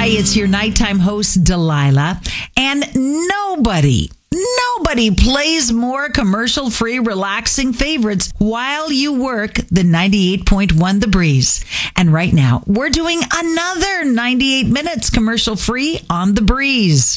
it's your nighttime host, Delilah. And nobody plays more commercial-free, relaxing favorites while you work than 98.1 The Breeze. And right now, we're doing another 98 minutes commercial-free on The Breeze.